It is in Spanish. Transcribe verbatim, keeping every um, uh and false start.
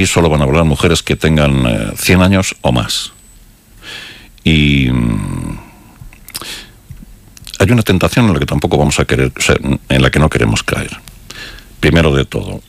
solo van a volar mujeres que tengan eh, cien años o más. Y mmm, hay una tentación en la que tampoco vamos a querer, o sea, en la que no queremos caer. Primero de todo,